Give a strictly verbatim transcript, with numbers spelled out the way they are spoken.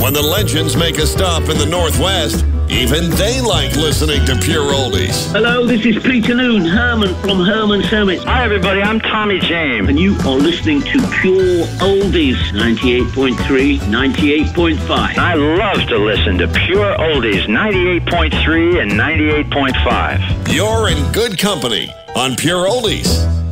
When the legends make a stop in the Northwest, even they like listening to Pure Oldies. Hello, this is Peter Noon, Herman from Herman Summit. Hi, everybody. I'm Tommy James. And you are listening to Pure Oldies, ninety-eight point three, ninety-eight point five. I love to listen to Pure Oldies, ninety-eight point three and ninety-eight point five. You're in good company on Pure Oldies.